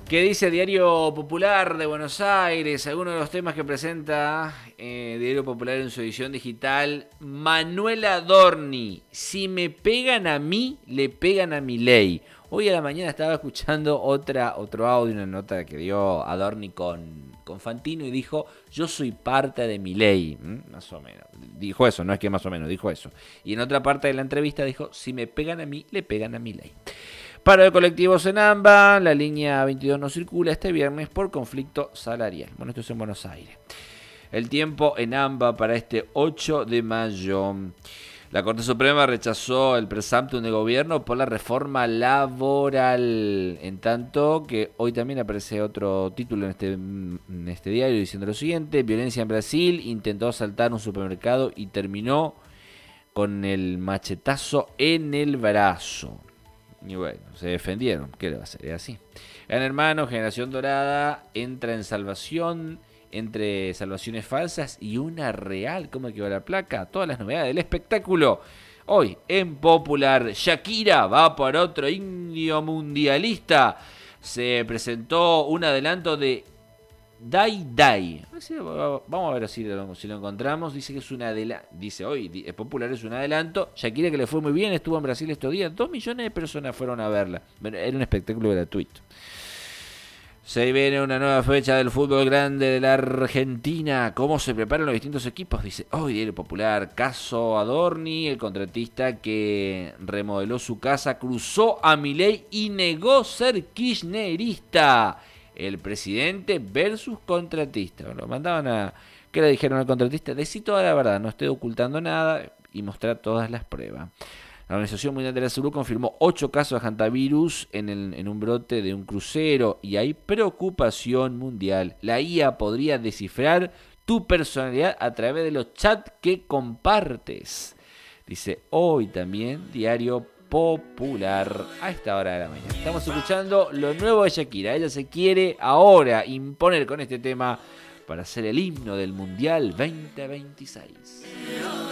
¿Qué dice Diario Popular de Buenos Aires? Algunos de los temas que presenta Diario Popular en su edición digital. Manuela Adorni, si me pegan a mí, le pegan a Milei. Hoy a la mañana estaba escuchando otro audio, una nota que dio Adorni con Fantino y dijo, yo soy parte de Milei, más o menos. Dijo eso, no es que más o menos, dijo eso. Y en otra parte de la entrevista dijo, si me pegan a mí, le pegan a Milei. Paro de colectivos en AMBA, la línea 22 no circula este viernes por conflicto salarial. Bueno, esto es en Buenos Aires. El tiempo en AMBA para este 8 de mayo. La Corte Suprema rechazó el presumptum de gobierno por la reforma laboral. En tanto que hoy también aparece otro título en este diario diciendo lo siguiente. Violencia en Brasil, intentó asaltar un supermercado y terminó con el machetazo en el brazo. Y bueno, se defendieron. ¿Qué le va a hacer? Es así. Gran Hermano, Generación Dorada, entra en salvación, entre salvaciones falsas y una real. ¿Cómo quedó la placa? Todas las novedades del espectáculo. Hoy, en Popular, Shakira va por otro indio mundialista. Se presentó un adelanto de Dai Dai. Vamos a ver si lo encontramos. Dice que es un adelanto. Dice hoy, es popular, es un adelanto. Shakira, que le fue muy bien, estuvo en Brasil estos días. 2 millones de personas fueron a verla. Era un espectáculo gratuito. Se viene una nueva fecha del fútbol grande de la Argentina. ¿Cómo se preparan los distintos equipos? Dice hoy Diario Popular. Caso Adorni, el contratista que remodeló su casa, cruzó a Milei y negó ser kirchnerista. El presidente versus contratista. Lo mandaban a... ¿Qué le dijeron al contratista? Decí toda la verdad, no estoy ocultando nada y mostrar todas las pruebas. La Organización Mundial de la Salud confirmó 8 casos de hantavirus en un brote de un crucero y hay preocupación mundial. La IA podría descifrar tu personalidad a través de los chats que compartes. Dice hoy también Diario Popular a esta hora de la mañana. Estamos escuchando lo nuevo de Shakira. Ella se quiere ahora imponer con este tema para ser el himno del Mundial 2026.